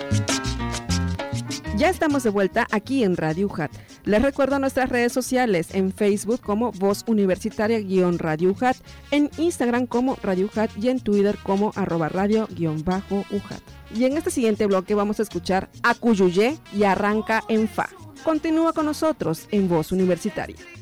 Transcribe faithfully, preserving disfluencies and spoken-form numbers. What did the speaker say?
Ya estamos de vuelta aquí en Radio U J A T. Les recuerdo nuestras redes sociales en Facebook como Voz Universitaria-Radio U J A T, en Instagram como Radio U J A T y en Twitter como arroba radio-U J A T. Y en este siguiente bloque vamos a escuchar Acuyuyé y Arranca en Fa. Continúa con nosotros en Voz Universitaria.